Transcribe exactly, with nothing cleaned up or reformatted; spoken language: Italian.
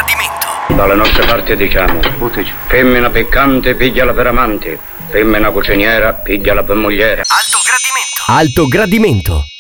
gradimento. Dalle nostre parti diciamo: femmina peccante pigliala per amante, femmina cuciniera pigliala per mogliere. Alto gradimento. Alto gradimento.